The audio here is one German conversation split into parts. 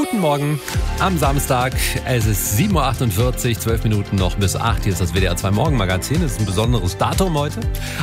Guten Morgen am Samstag. Es ist 7.48 Uhr, 12 Minuten noch bis 8. Hier ist das WDR 2 Morgenmagazin. Es ist ein besonderes Datum heute.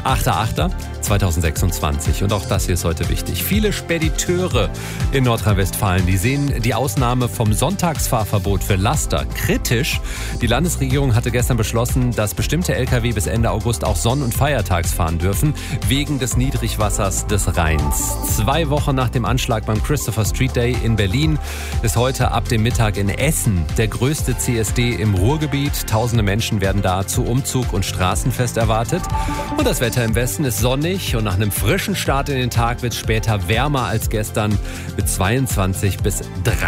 8.8.2026. Und auch das hier ist heute wichtig. Viele Spediteure in Nordrhein-Westfalen, die sehen die Ausnahme vom Sonntagsfahrverbot für Laster kritisch. Die Landesregierung hatte gestern beschlossen, dass bestimmte Lkw bis Ende August auch sonn- und feiertags fahren dürfen, wegen des Niedrigwassers des Rheins. 2 Wochen nach dem Anschlag beim Christopher Street Day in Berlin ist heute ab dem Mittag in Essen der größte CSD im Ruhrgebiet. Tausende Menschen werden da zu Umzug und Straßenfest erwartet. Und das Wetter im Westen ist sonnig und nach einem frischen Start in den Tag wird es später wärmer als gestern mit 22 bis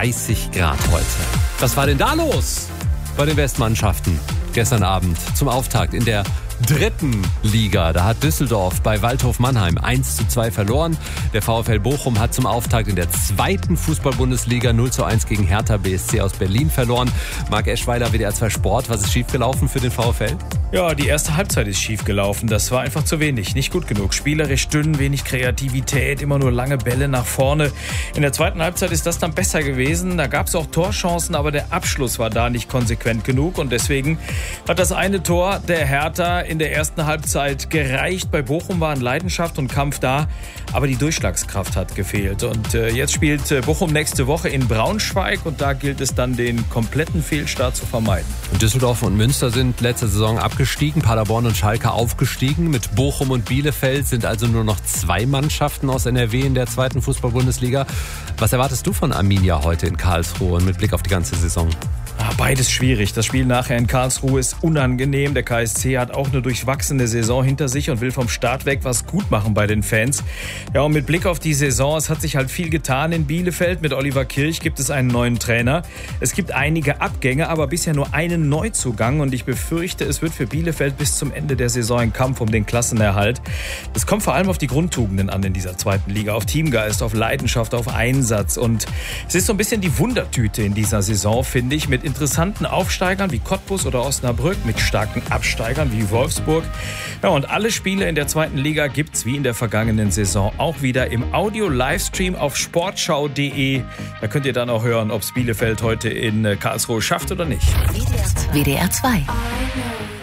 30 Grad heute. Was war denn da los bei den Westmannschaften gestern Abend zum Auftakt in der 3. Liga? Da hat Düsseldorf bei Waldhof Mannheim 1:2 verloren. Der VfL Bochum hat zum Auftakt in der 2. Fußball-Bundesliga 0:1 gegen Hertha BSC aus Berlin verloren. Marc Eschweiler, WDR 2 Sport. Was ist schiefgelaufen für den VfL? Ja, die erste Halbzeit ist schiefgelaufen. Das war einfach zu wenig, nicht gut genug. Spielerisch dünn, wenig Kreativität, immer nur lange Bälle nach vorne. In der zweiten Halbzeit ist das dann besser gewesen. Da gab es auch Torchancen, aber der Abschluss war da nicht konsequent genug. Und deswegen hat das eine Tor der Hertha in der ersten Halbzeit gereicht. Bei Bochum waren Leidenschaft und Kampf da, aber die Durchschlagskraft hat gefehlt. Und jetzt spielt Bochum nächste Woche in Braunschweig und da gilt es dann, den kompletten Fehlstart zu vermeiden. Düsseldorf und Münster sind letzte Saison abgestiegen, Paderborn und Schalke aufgestiegen. Mit Bochum und Bielefeld sind also nur noch 2 Mannschaften aus NRW in der 2. Fußball-Bundesliga. Was erwartest du von Arminia heute in Karlsruhe und mit Blick auf die ganze Saison? Beides schwierig. Das Spiel nachher in Karlsruhe ist unangenehm. Der KSC hat auch eine durchwachsene Saison hinter sich und will vom Start weg was gut machen bei den Fans. Ja, und mit Blick auf die Saison, es hat sich halt viel getan in Bielefeld. Mit Oliver Kirch gibt es einen neuen Trainer. Es gibt einige Abgänge, aber bisher nur einen Neuzugang. Und ich befürchte, es wird für Bielefeld bis zum Ende der Saison ein Kampf um den Klassenerhalt. Es kommt vor allem auf die Grundtugenden an in dieser 2. Liga. Auf Teamgeist, auf Leidenschaft, auf Einsatz. Und es ist so ein bisschen die Wundertüte in dieser Saison, finde ich, mit interessanten Aufsteigern wie Cottbus oder Osnabrück, mit starken Absteigern wie Wolfsburg. Ja, und alle Spiele in der 2. Liga gibt's wie in der vergangenen Saison auch wieder im Audio-Livestream auf sportschau.de. Da könnt ihr dann auch hören, ob's Bielefeld heute in Karlsruhe schafft oder nicht. WDR 2.